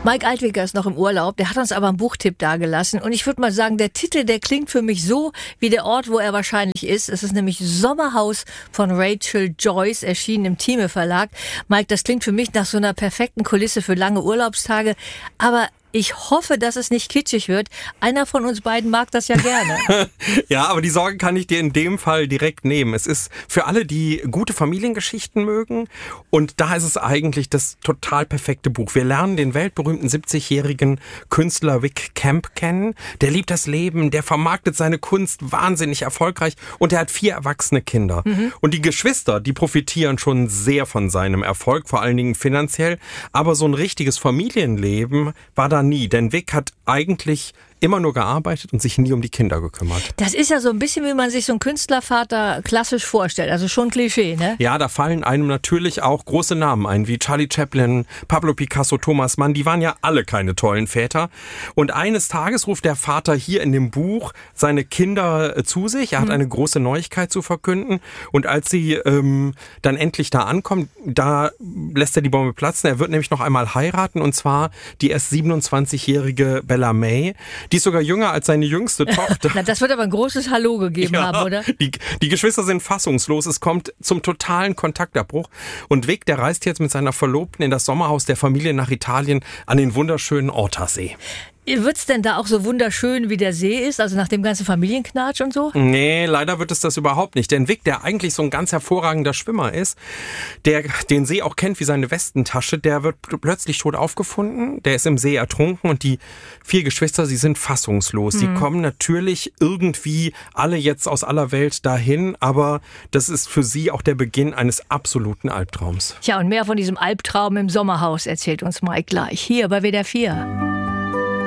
Mike Altwiger ist noch im Urlaub, der hat uns aber einen Buchtipp dagelassen und ich würde mal sagen, der Titel, der klingt für mich so wie der Ort, wo er wahrscheinlich ist. Es ist nämlich Sommerhaus von Rachel Joyce, erschienen im Thieme Verlag. Mike, das klingt für mich nach so einer perfekten Kulisse für lange Urlaubstage, aber ich hoffe, dass es nicht kitschig wird. Einer von uns beiden mag das ja gerne. Ja, aber die Sorge kann ich dir in dem Fall direkt nehmen. Es ist für alle, die gute Familiengeschichten mögen. Und da ist es eigentlich das total perfekte Buch. Wir lernen den weltberühmten 70-jährigen Künstler Vic Kemp kennen. Der liebt das Leben, der vermarktet seine Kunst wahnsinnig erfolgreich und er hat 4 erwachsene Kinder. Und die Geschwister, die profitieren schon sehr von seinem Erfolg, vor allen Dingen finanziell. Aber so ein richtiges Familienleben war da nie, denn Vic hat eigentlich immer nur gearbeitet und sich nie um die Kinder gekümmert. Das ist ja so ein bisschen, wie man sich so einen Künstlervater klassisch vorstellt, also schon Klischee, ne? Ja, da fallen einem natürlich auch große Namen ein, wie Charlie Chaplin, Pablo Picasso, Thomas Mann, die waren ja alle keine tollen Väter. Und eines Tages ruft der Vater hier in dem Buch seine Kinder zu sich, er hat eine große Neuigkeit zu verkünden und als sie dann endlich da ankommen, da lässt er die Bombe platzen, er wird nämlich noch einmal heiraten und zwar die erst 27-jährige Bella May. Die ist sogar jünger als seine jüngste Tochter. Na, das wird aber ein großes Hallo gegeben haben, oder? Die Geschwister sind fassungslos. Es kommt zum totalen Kontaktabbruch. Und Vic, der reist jetzt mit seiner Verlobten in das Sommerhaus der Familie nach Italien an den wunderschönen Ortasee. Wird's denn da auch so wunderschön, wie der See ist, also nach dem ganzen Familienknatsch und so? Nee, leider wird es das überhaupt nicht. Denn Vic, der eigentlich so ein ganz hervorragender Schwimmer ist, der den See auch kennt wie seine Westentasche, der wird plötzlich tot aufgefunden, der ist im See ertrunken und die 4 Geschwister, sie sind fassungslos. Sie kommen natürlich irgendwie alle jetzt aus aller Welt dahin, aber das ist für sie auch der Beginn eines absoluten Albtraums. Tja, und mehr von diesem Albtraum im Sommerhaus erzählt uns Mike gleich, hier bei WDR 4.